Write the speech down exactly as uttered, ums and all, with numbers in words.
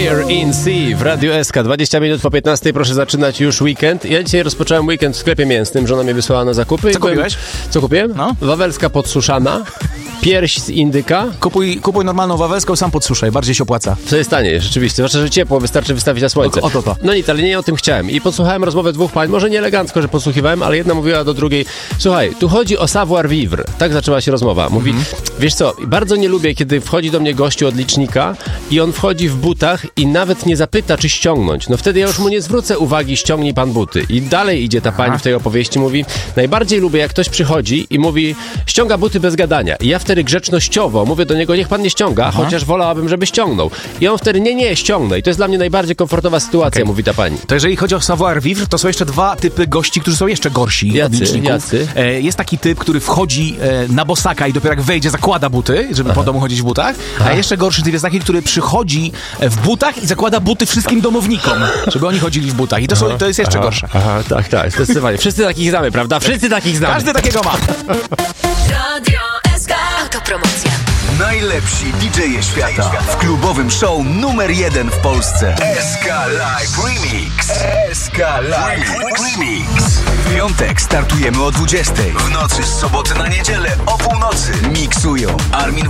We're in Sea w Radiu S K. dwadzieścia minut po piętnastej, proszę zaczynać już weekend. Ja dzisiaj rozpocząłem weekend w sklepie mięsnym, żona mnie wysłała na zakupy. Co kupiłeś? Byłem... Co kupiłem? No. Wawelska podsuszana, pierś z indyka. Kupuj, kupuj normalną wawelską, sam podsuszaj, bardziej się opłaca. To jest taniej, rzeczywiście. Zwłaszcza, że ciepło, wystarczy wystawić na słońce. O, o to to. No nic, ale nie o tym chciałem. I podsłuchałem rozmowę dwóch pań, może nie elegancko, że podsłuchiwałem, ale jedna mówiła do drugiej: słuchaj, tu chodzi o savoir vivre. Tak zaczęła się rozmowa. Mówi, mm-hmm. wiesz co, bardzo nie lubię, kiedy wchodzi do mnie gościu od licznika i on wchodzi w butach i nawet nie zapyta, czy ściągnąć. No wtedy ja już mu nie zwrócę uwagi, ściągnij pan buty. I dalej idzie ta pani Aha. w tej opowieści, mówi, najbardziej lubię, jak ktoś przychodzi i mówi, ściąga buty bez gadania. I ja wtedy grzecznościowo mówię do niego, niech pan nie ściąga, Aha. chociaż wolałabym, żeby ściągnął. I on wtedy, nie, nie, ściągnę. I to jest dla mnie najbardziej komfortowa sytuacja, okay. mówi ta pani. To jeżeli chodzi o savoir vivre, to są jeszcze dwa typy gości, którzy są jeszcze gorsi jacy, od liczników. Jacy? E, jest taki typ, który wchodzi e, na bosaka i dopiero jak wejdzie, zakłada buty, żeby Aha. po domu chodzić w butach. Aha. A jeszcze gorszy typ jest taki, który przychodzi w butach i zakłada buty wszystkim domownikom, żeby oni chodzili w butach. I to, są, to jest jeszcze Aha. gorsze. Aha, tak, tak, zdecydowanie. Wszyscy takich znamy, prawda? Wszyscy takich znamy. Każdy takiego ma. Radio S K. Autopromocja. Najlepsi D J-e świata w klubowym show numer jeden w Polsce. S K Live Remix. S K Live Remix. W piątek startujemy o dwudziestej. W nocy z soboty na niedzielę o północy miksują Armin